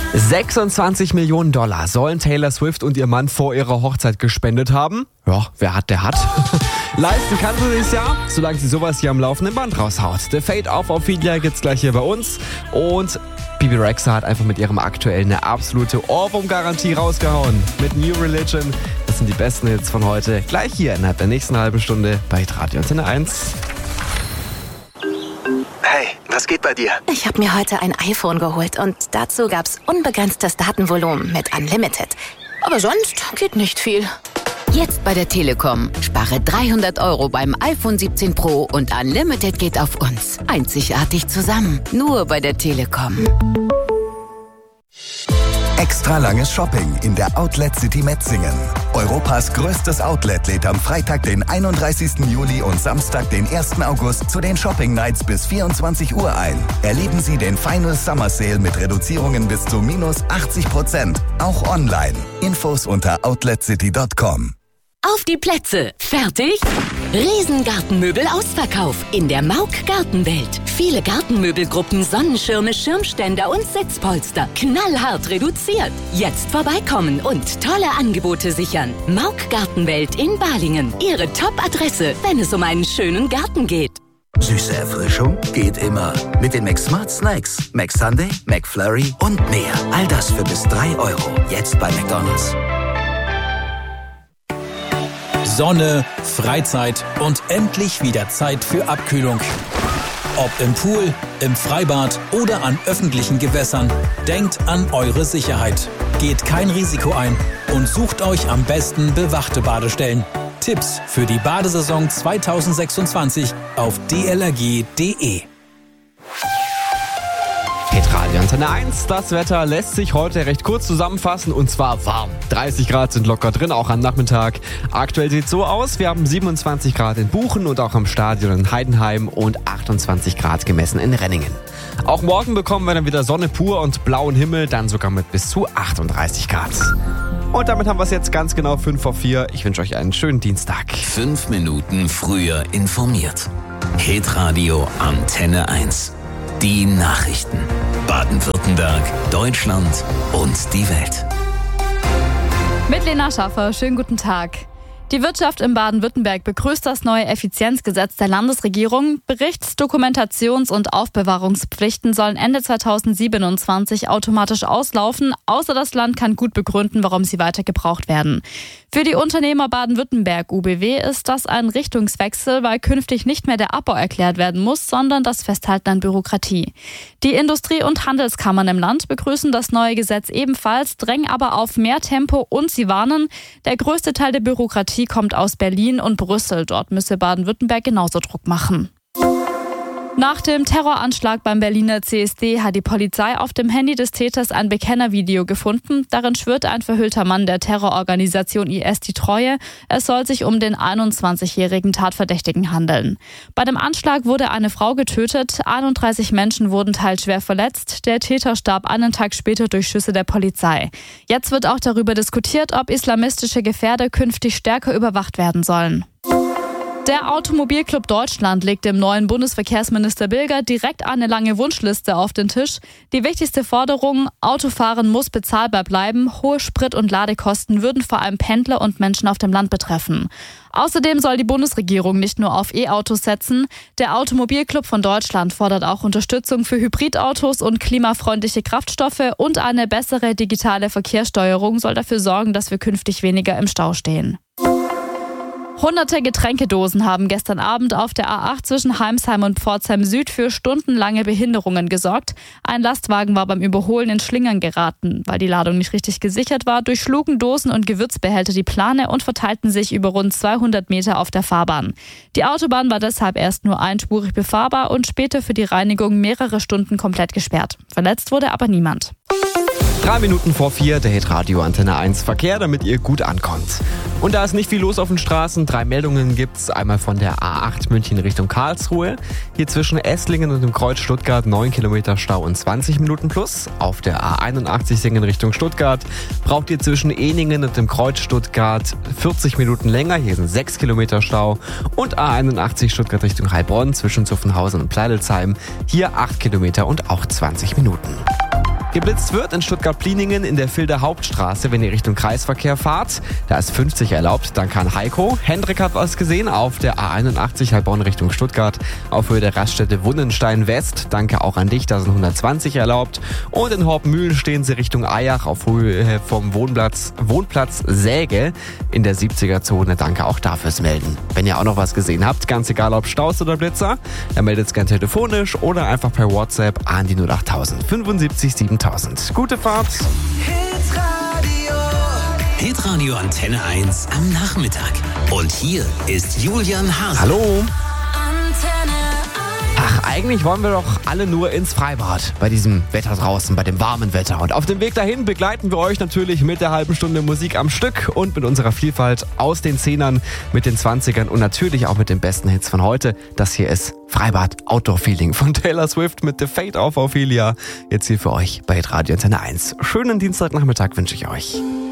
$26 Millionen sollen Taylor Swift und ihr Mann vor ihrer Hochzeit gespendet haben. Ja, wer hat, der hat. Leisten kann sie sich ja, solange sie sowas hier am laufenden Band raushaut. The Fade auf Ophelia gibt's gleich hier bei uns. Und Bebe Rexha hat einfach mit ihrem aktuellen eine absolute Ohrwurm-Garantie rausgehauen. Mit New Religion. Das sind die besten Hits von heute. Gleich hier innerhalb der nächsten halben Stunde bei Radio Antenne 1. Hey, was geht bei dir? Ich habe mir heute ein iPhone geholt und dazu gab's unbegrenztes Datenvolumen mit Unlimited. Aber sonst geht nicht viel. Jetzt bei der Telekom. Spare 300 € beim iPhone 17 Pro und Unlimited geht auf uns. Einzigartig zusammen. Nur bei der Telekom. Extra langes Shopping in der Outlet City Metzingen. Europas größtes Outlet lädt am Freitag, den 31. Juli und Samstag, den 1. August zu den Shopping Nights bis 24 Uhr ein. Erleben Sie den Final Summer Sale mit Reduzierungen bis zu -80%. Auch online. Infos unter outletcity.com. Auf die Plätze. Fertig? Riesengartenmöbel Ausverkauf in der Mauk Gartenwelt. Viele Gartenmöbelgruppen, Sonnenschirme, Schirmständer und Sitzpolster. Knallhart reduziert. Jetzt vorbeikommen und tolle Angebote sichern. Mauk Gartenwelt in Balingen. Ihre Top-Adresse, wenn es um einen schönen Garten geht. Süße Erfrischung geht immer. Mit den McSmart Snacks. McSunday, McFlurry und mehr. All das für bis 3 €. Jetzt bei McDonald's. Sonne, Freizeit und endlich wieder Zeit für Abkühlung. Ob im Pool, im Freibad oder an öffentlichen Gewässern, denkt an eure Sicherheit. Geht kein Risiko ein und sucht euch am besten bewachte Badestellen. Tipps für die Badesaison 2026 auf dlrg.de. Radio Antenne 1, das Wetter lässt sich heute recht kurz zusammenfassen und zwar warm. 30 Grad sind locker drin, auch am Nachmittag. Aktuell sieht es so aus, wir haben 27 Grad in Buchen und auch am Stadion in Heidenheim und 28 Grad gemessen in Renningen. Auch morgen bekommen wir dann wieder Sonne pur und blauen Himmel, dann sogar mit bis zu 38 Grad. Und damit haben wir es jetzt ganz genau 5 vor 4. Ich wünsche euch einen schönen Dienstag. 5 Minuten früher informiert. Hitradio Antenne 1. Die Nachrichten. Baden-Württemberg, Deutschland und die Welt. Mit Lena Schaffer, schönen guten Tag. Die Wirtschaft in Baden-Württemberg begrüßt das neue Effizienzgesetz der Landesregierung. Berichts-, Dokumentations- und Aufbewahrungspflichten sollen Ende 2027 automatisch auslaufen, außer das Land kann gut begründen, warum sie weiter gebraucht werden. Für die Unternehmer Baden-Württemberg UBW ist das ein Richtungswechsel, weil künftig nicht mehr der Abbau erklärt werden muss, sondern das Festhalten an Bürokratie. Die Industrie- und Handelskammern im Land begrüßen das neue Gesetz ebenfalls, drängen aber auf mehr Tempo und sie warnen, der größte Teil der Bürokratie kommt aus Berlin und Brüssel. Dort müsse Baden-Württemberg genauso Druck machen. Nach dem Terroranschlag beim Berliner CSD hat die Polizei auf dem Handy des Täters ein Bekennervideo gefunden. Darin schwört ein verhüllter Mann der Terrororganisation IS die Treue. Es soll sich um den 21-jährigen Tatverdächtigen handeln. Bei dem Anschlag wurde eine Frau getötet, 31 Menschen wurden teils schwer verletzt. Der Täter starb einen Tag später durch Schüsse der Polizei. Jetzt wird auch darüber diskutiert, ob islamistische Gefährder künftig stärker überwacht werden sollen. Der Automobilclub Deutschland legt dem neuen Bundesverkehrsminister Bilger direkt eine lange Wunschliste auf den Tisch. Die wichtigste Forderung: Autofahren muss bezahlbar bleiben. Hohe Sprit- und Ladekosten würden vor allem Pendler und Menschen auf dem Land betreffen. Außerdem soll die Bundesregierung nicht nur auf E-Autos setzen. Der Automobilclub von Deutschland fordert auch Unterstützung für Hybridautos und klimafreundliche Kraftstoffe und eine bessere digitale Verkehrssteuerung soll dafür sorgen, dass wir künftig weniger im Stau stehen. Hunderte Getränkedosen haben gestern Abend auf der A8 zwischen Heimsheim und Pforzheim Süd für stundenlange Behinderungen gesorgt. Ein Lastwagen war beim Überholen in Schlingern geraten. Weil die Ladung nicht richtig gesichert war, durchschlugen Dosen und Gewürzbehälter die Plane und verteilten sich über rund 200 Meter auf der Fahrbahn. Die Autobahn war deshalb erst nur einspurig befahrbar und später für die Reinigung mehrere Stunden komplett gesperrt. Verletzt wurde aber niemand. 3 Minuten vor 4, der Hitradio Antenne 1 Verkehr, damit ihr gut ankommt. Und da ist nicht viel los auf den Straßen. 3 Meldungen gibt's. Einmal von der A8 München Richtung Karlsruhe. Hier zwischen Esslingen und dem Kreuz Stuttgart 9 Kilometer Stau und 20 Minuten plus. Auf der A81 Singen Richtung Stuttgart braucht ihr zwischen Ehningen und dem Kreuz Stuttgart 40 Minuten länger. Hier sind 6 Kilometer Stau. Und A81 Stuttgart Richtung Heilbronn zwischen Zuffenhausen und Pleidelsheim. Hier 8 Kilometer und auch 20 Minuten. Geblitzt wird in Stuttgart-Pliningen in der Vilder Hauptstraße, wenn ihr Richtung Kreisverkehr fahrt. Da ist 50 erlaubt. Danke an Heiko. Hendrik hat was gesehen auf der A81 Heilbronn Richtung Stuttgart auf Höhe der Raststätte Wunnenstein West. Danke auch an dich, da sind 120 erlaubt. Und in Horpmühlen stehen sie Richtung Eyach auf Höhe vom Wohnplatz Säge in der 70er-Zone. Danke auch dafür Melden. Wenn ihr auch noch was gesehen habt, ganz egal ob Staus oder Blitzer, dann meldet es gerne telefonisch oder einfach per WhatsApp an die 08000 75 7000. Gute Fahrt. Hitradio Antenne 1 am Nachmittag. Und hier ist Julian Hase. Hallo. Ach, eigentlich wollen wir doch alle nur ins Freibad bei diesem Wetter draußen, bei dem warmen Wetter. Und auf dem Weg dahin begleiten wir euch natürlich mit der halben Stunde Musik am Stück und mit unserer Vielfalt aus den 10ern, mit den 20ern und natürlich auch mit den besten Hits von heute. Das hier ist Freibad Outdoor Feeling von Taylor Swift mit The Fate of Ophelia. Jetzt hier für euch bei Hitradio Antenne 1. Schönen Dienstagnachmittag wünsche ich euch.